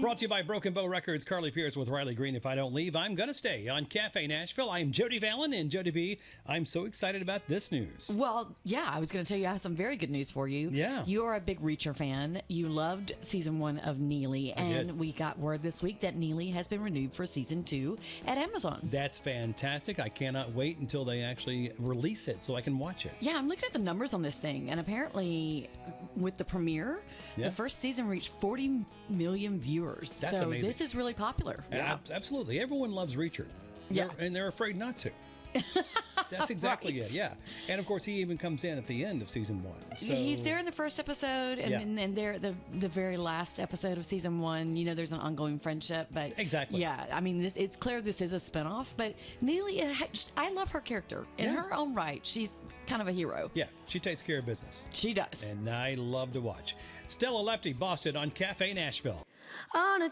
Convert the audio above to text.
Brought to you by Broken Bow Records. Carly Pierce with Riley Green. If I don't leave, I'm going to stay on Cafe Nashville. I'm Jody Vallon and Jody B. I'm so excited about this news. Well, yeah, I was going to tell you I have some very good news for you. Yeah. You are a big Reacher fan. You loved season 1 of Neely, and we got word this week that Neely has been renewed for season 2 at Amazon. That's fantastic. I cannot wait until they actually release it so I can watch it. Yeah, I'm looking at the numbers on this thing, and apparently with the premiere, the first season reached 40 million viewers. That's amazing. This is really popular. Absolutely. Everyone loves Reacher. And they're afraid not to. That's exactly Right. it. Yeah. And of course, he even comes in at the end of season 1. So He's there in the first episode, and then there the very last episode of season 1. You know, there's an ongoing friendship, but Exactly. Yeah, I mean, it's clear this is a spinoff. But Neely, I love her character in her own right. She's kind of a hero. Yeah, she takes care of business. She does, And I love to watch. Stella Lefty, Boston on Cafe Nashville. On a